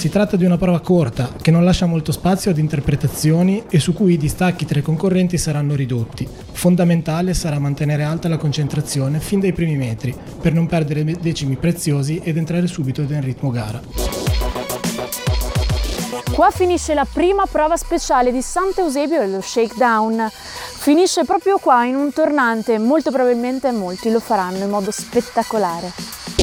Si tratta di una prova corta, che non lascia molto spazio ad interpretazioni e su cui i distacchi tra i concorrenti saranno ridotti. Fondamentale sarà mantenere alta la concentrazione fin dai primi metri, per non perdere decimi preziosi ed entrare subito nel ritmo gara. Qua finisce la prima prova speciale di Sant'Eusebio e lo shakedown. Finisce proprio qua in un tornante, molto probabilmente molti lo faranno in modo spettacolare.